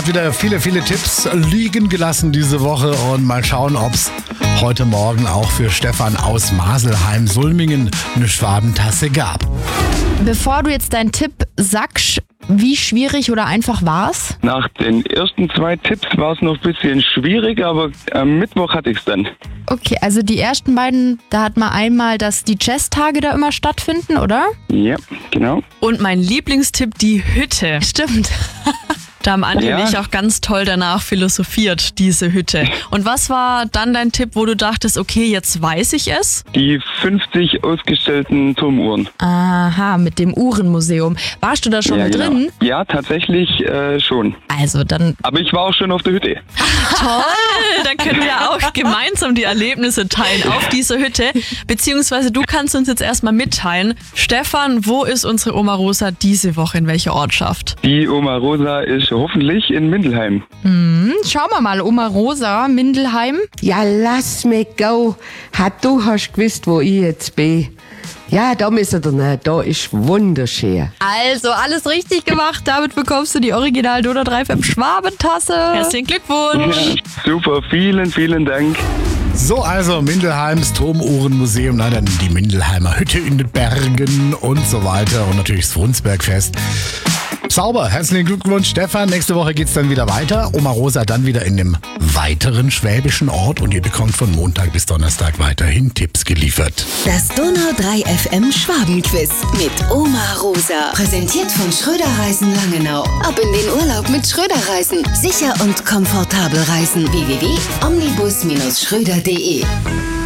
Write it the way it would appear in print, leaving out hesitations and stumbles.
Wieder viele Tipps liegen gelassen diese Woche und mal schauen, ob es heute Morgen auch für Stefan aus Maselheim-Sulmingen eine Schwabentasse gab. Bevor du jetzt deinen Tipp sagst, wie schwierig oder einfach war's? Nach den ersten 2 Tipps war es noch ein bisschen schwierig, aber am Mittwoch hatte ich es dann. Okay, also die ersten beiden, da hat man einmal, dass die Jazztage da immer stattfinden, oder? Ja, genau. Und mein Lieblingstipp, die Hütte. Stimmt. Da haben Andi Ja. und ich auch ganz toll danach philosophiert, diese Hütte. Und was war dann dein Tipp, wo du dachtest, okay, jetzt weiß ich es? Die 50 ausgestellten Turmuhren. Aha, mit dem Uhrenmuseum. Warst du da schon mit drin? Genau. Ja, tatsächlich schon. Also dann Aber ich war auch schon auf der Hütte. Toll, dann können wir auch gemeinsam die Erlebnisse teilen auf dieser Hütte. Beziehungsweise du kannst uns jetzt erstmal mitteilen. Stefan, wo ist unsere Oma Rosa diese Woche, in welcher Ortschaft? Die Oma Rosa ist hoffentlich in Mindelheim. schauen wir mal, Oma Rosa, Mindelheim. Ja, lass mich go. Du hast gewusst, wo ich jetzt bin. Ja, da müssen wir nicht. Da ist wunderschön. Also, alles richtig gemacht. Damit bekommst du die Original Donau 3 FM Schwabentasse. Herzlichen Glückwunsch. Ja, super, vielen Dank. So, also Mindelheims Turmuhrenmuseum, dann die Mindelheimer Hütte in den Bergen und so weiter und natürlich das Wunsbergfest. Sauber, herzlichen Glückwunsch Stefan. Nächste Woche geht's dann wieder weiter. Oma Rosa dann wieder in einem weiteren schwäbischen Ort und ihr bekommt von Montag bis Donnerstag weiterhin Tipps geliefert. Das Donau 3 FM Schwabenquiz mit Oma Rosa. Präsentiert von Schröder Reisen Langenau. Ab in den Urlaub mit Schröder Reisen. Sicher und komfortabel reisen. www.omnibus-schröder.de